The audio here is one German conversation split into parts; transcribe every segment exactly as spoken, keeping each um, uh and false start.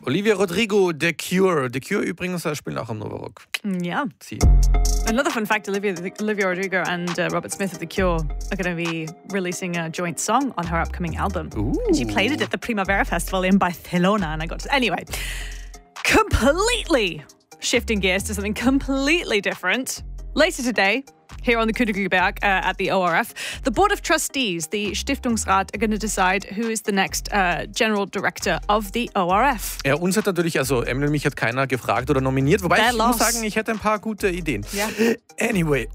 Olivia Rodrigo, The Cure. The Cure übrigens spielen auch am Nova Rock. Ja. Sie. Another fun fact, Olivia, Olivia Rodrigo and uh, Robert Smith of The Cure are going to be releasing a joint song on her upcoming album. Ooh. And she played it at the Primavera Festival in Barcelona, and I got to... Anyway, completely shifting gears to something completely different. Later today, here on the Königsberg uh, at the O R F, the Board of Trustees, the Stiftungsrat, are going to decide who is the next uh, General Director of the O R F. Ja, uns hat natürlich, also Emily und mich hat keiner gefragt oder nominiert, wobei Their ich loss. muss sagen, ich hätte ein paar gute Ideen. Ja. Anyway,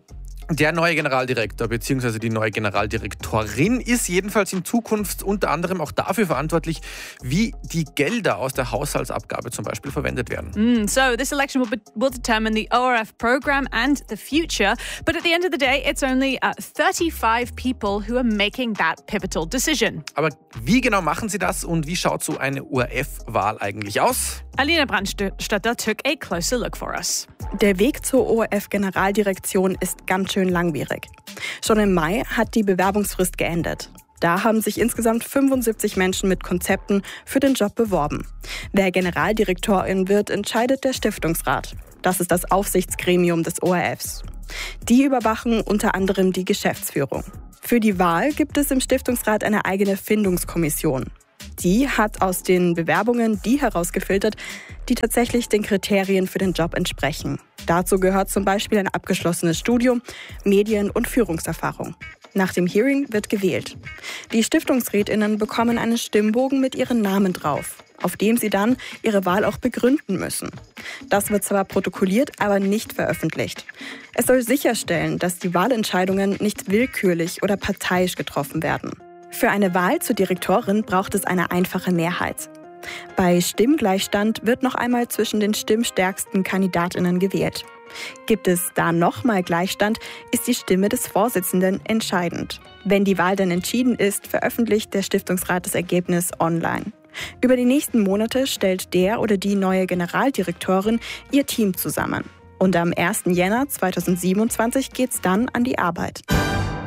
der neue Generaldirektor bzw. die neue Generaldirektorin ist jedenfalls in Zukunft unter anderem auch dafür verantwortlich, wie die Gelder aus der Haushaltsabgabe zum Beispiel verwendet werden. Mm, so this election will, be, will determine the O R F program and the future. But at the end of the day, it's only uh, thirty-five people who are making that pivotal decision. Aber wie genau machen sie das und wie schaut so eine O R F-Wahl eigentlich aus? Alina Brandstätter took a closer look for us. Der Weg zur O R F-Generaldirektion ist ganz schön langwierig. Schon im Mai hat die Bewerbungsfrist geendet. Da haben sich insgesamt fünfundsiebzig Menschen mit Konzepten für den Job beworben. Wer Generaldirektorin wird, entscheidet der Stiftungsrat. Das ist das Aufsichtsgremium des O R Fs. Die überwachen unter anderem die Geschäftsführung. Für die Wahl gibt es im Stiftungsrat eine eigene Findungskommission. Die hat aus den Bewerbungen die herausgefiltert, die tatsächlich den Kriterien für den Job entsprechen. Dazu gehört zum Beispiel ein abgeschlossenes Studium, Medien- und Führungserfahrung. Nach dem Hearing wird gewählt. Die StiftungsrätInnen bekommen einen Stimmbogen mit ihren Namen drauf, auf dem sie dann ihre Wahl auch begründen müssen. Das wird zwar protokolliert, aber nicht veröffentlicht. Es soll sicherstellen, dass die Wahlentscheidungen nicht willkürlich oder parteiisch getroffen werden. Für eine Wahl zur Direktorin braucht es eine einfache Mehrheit. Bei Stimmgleichstand wird noch einmal zwischen den stimmstärksten KandidatInnen gewählt. Gibt es da nochmal Gleichstand, ist die Stimme des Vorsitzenden entscheidend. Wenn die Wahl dann entschieden ist, veröffentlicht der Stiftungsrat das Ergebnis online. Über die nächsten Monate stellt der oder die neue Generaldirektorin ihr Team zusammen. Und am ersten Jänner zweitausendsiebenundzwanzig geht's dann an die Arbeit.